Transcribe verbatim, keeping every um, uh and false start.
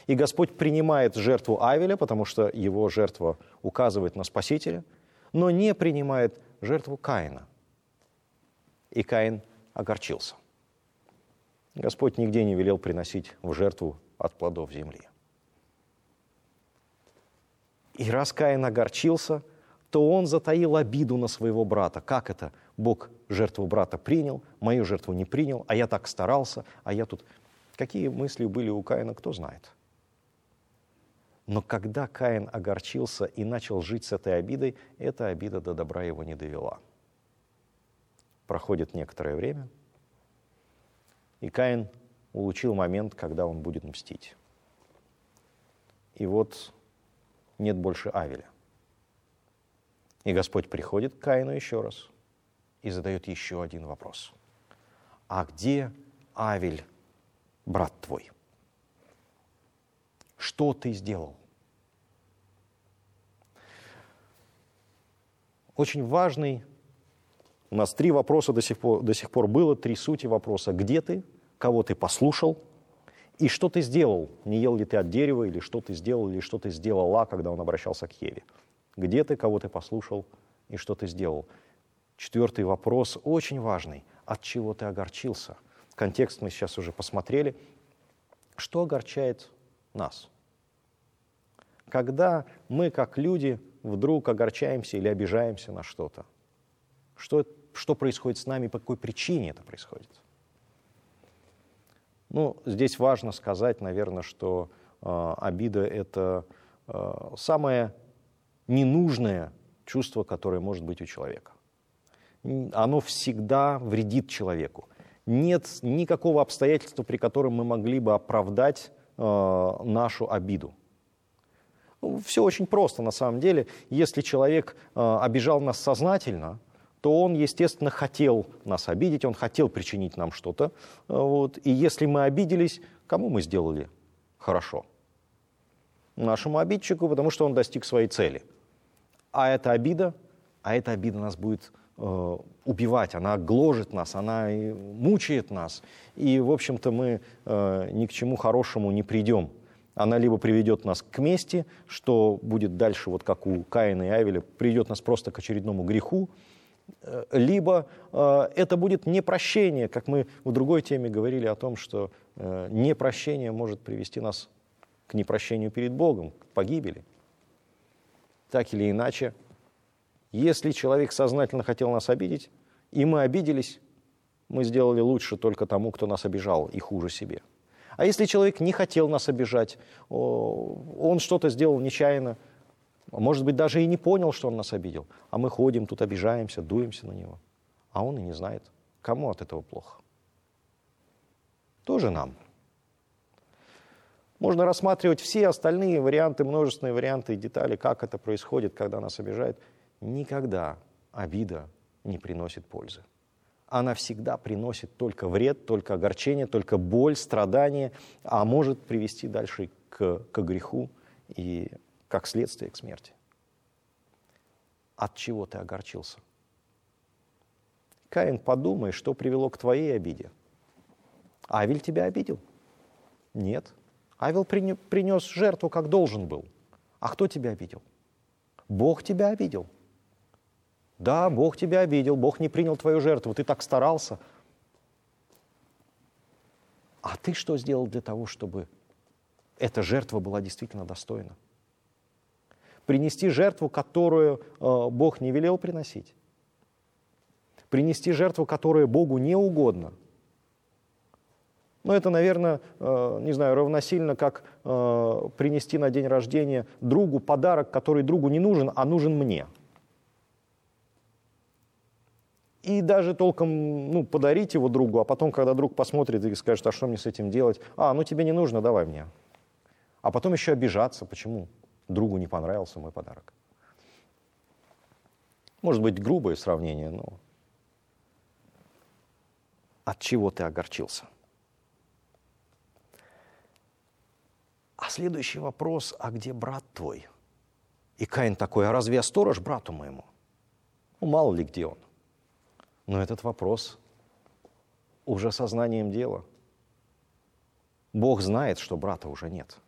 И Господь принимает жертву Авеля, потому что его жертва указывает на Спасителя, но не принимает жертву Каина. И Каин огорчился. Господь нигде не велел приносить в жертву от плодов земли. И раз Каин огорчился, то он затаил обиду на своего брата. Как это? Бог жертву брата принял, мою жертву не принял, а я так старался, а я тут... Какие мысли были у Каина, кто знает. Но когда Каин огорчился и начал жить с этой обидой, эта обида до добра его не довела. Проходит некоторое время, и Каин улучил момент, когда он будет мстить. И вот нет больше Авеля. И Господь приходит к Каину еще раз и задает еще один вопрос. А где Авель, брат твой? Что ты сделал? Очень важный, у нас три вопроса до сих пор, до сих пор было, три сути вопроса. Где ты? Кого ты послушал? И что ты сделал? Не ел ли ты от дерева? Или что ты сделал? Или что ты сделала, когда он обращался к Еве? Где ты? Кого ты послушал? И что ты сделал? Четвертый вопрос очень важный. От чего ты огорчился? Контекст мы сейчас уже посмотрели. Что огорчает нас? Когда мы, как люди, вдруг огорчаемся или обижаемся на что-то, что, что происходит с нами, по какой причине это происходит? Ну, здесь важно сказать, наверное, что э, обида – это э, самое ненужное чувство, которое может быть у человека. Оно всегда вредит человеку. Нет никакого обстоятельства, при котором мы могли бы оправдать э, нашу обиду. Все очень просто на самом деле. Если человек э, обижал нас сознательно, то он, естественно, хотел нас обидеть, он хотел причинить нам что-то. Вот. И если мы обиделись, кому мы сделали хорошо? Нашему обидчику, потому что он достиг своей цели. А эта обида, а эта обида нас будет э, убивать, она гложет нас, она мучает нас. И, в общем-то, мы э, ни к чему хорошему не придем. Она либо приведет нас к мести, что будет дальше, вот как у Каина и Авеля, приведет нас просто к очередному греху, либо э, это будет непрощение, как мы в другой теме говорили о том, что э, непрощение может привести нас к непрощению перед Богом, к погибели. Так или иначе, если человек сознательно хотел нас обидеть, и мы обиделись, мы сделали лучше только тому, кто нас обижал, и хуже себе. А если человек не хотел нас обижать, он что-то сделал нечаянно, может быть, даже и не понял, что он нас обидел, а мы ходим тут, обижаемся, дуемся на него, а он и не знает, кому от этого плохо. Тоже нам. Можно рассматривать все остальные варианты, множественные варианты и детали, как это происходит, когда нас обижают. Никогда обида не приносит пользы. Она всегда приносит только вред, только огорчение, только боль, страдания, а может привести дальше к, к греху и, как следствие, к смерти. От чего ты огорчился? Каин, подумай, что привело к твоей обиде. Авель тебя обидел? Нет. Авель принес жертву, как должен был. А кто тебя обидел? Бог тебя обидел. Да, Бог тебя обидел, Бог не принял твою жертву, ты так старался. А ты что сделал для того, чтобы эта жертва была действительно достойна? Принести жертву, которую э, Бог не велел приносить? Принести жертву, которая Богу не угодна? Ну, это, наверное, э, не знаю, равносильно, как э, принести на день рождения другу подарок, который другу не нужен, а нужен мне. И даже толком ну, подарить его другу, а потом, когда друг посмотрит и скажет, а что мне с этим делать? А, ну тебе не нужно, давай мне. А потом еще обижаться, почему другу не понравился мой подарок. Может быть, грубое сравнение, но от чего ты огорчился? А следующий вопрос, а где брат твой? И Каин такой, а разве я сторож брату моему? Ну, мало ли где он. Но этот вопрос уже сознанием дела. Бог знает, что брата уже нет.